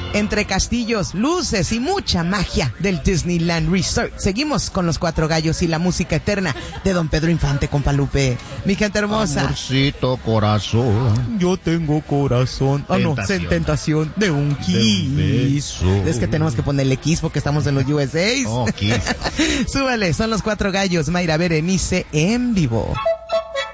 Entre castillos, luces y mucha magia del Disneyland Resort. Seguimos con los Cuatro Gallos y la música eterna de Don Pedro Infante, compa Lupe. Mi gente hermosa. Amorcito corazón. Yo tengo corazón. Tentación de un kiss. Es que tenemos que ponerle kiss porque estamos en los USA. Oh, kiss. Súbale, son los Cuatro Gallos. Mayra Berenice en vivo.